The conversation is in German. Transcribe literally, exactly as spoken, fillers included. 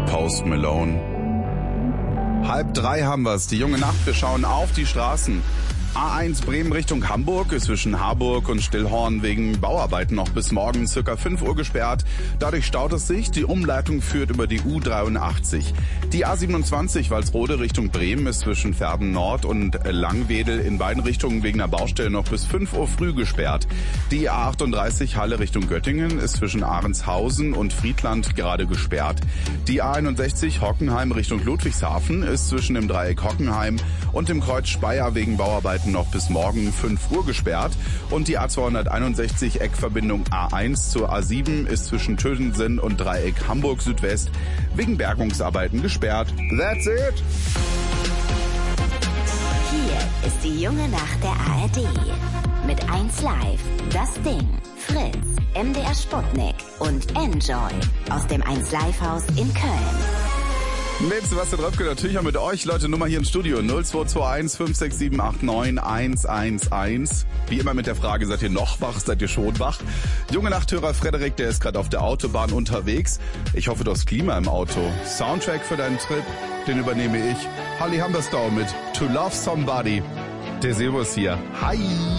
Post Malone. Halb drei haben wir's, die junge Nacht, wir schauen auf die Straßen. A eins Bremen Richtung Hamburg ist zwischen Harburg und Stillhorn wegen Bauarbeiten noch bis morgen circa fünf Uhr gesperrt. Dadurch staut es sich. Die Umleitung führt über die U dreiundachtzig. Die A siebenundzwanzig Walsrode Richtung Bremen ist zwischen Verden Nord und Langwedel in beiden Richtungen wegen der Baustelle noch bis fünf Uhr früh gesperrt. Die A achtunddreißig Halle Richtung Göttingen ist zwischen Ahrenshausen und Friedland gerade gesperrt. Die A einundsechzig Hockenheim Richtung Ludwigshafen ist zwischen dem Dreieck Hockenheim und dem Kreuz Speyer wegen Bauarbeiten noch bis morgen fünf Uhr gesperrt. Und die A zweihunderteinundsechzig Eckverbindung A eins zur A sieben ist zwischen Tötensen und Dreieck Hamburg Südwest wegen Bergungsarbeiten gesperrt. That's it! Hier ist die junge Nacht der A R D. Mit eins Live, Das Ding, Fritz, M D R Sputnik und Enjoy aus dem eins Live Haus in Köln. Mit Sebastian Röpke, natürlich auch mit euch. Leute, Nummer hier im Studio null zwei zwei eins fünf sechs sieben acht neun eins eins eins. Wie immer mit der Frage, seid ihr noch wach, seid ihr schon wach? Junge Nachthörer Frederik, der ist gerade auf der Autobahn unterwegs. Ich hoffe, du hast Klima im Auto. Soundtrack für deinen Trip, den übernehme ich. Holly Humberstone mit To Love Somebody. Der Servus hier. Hi!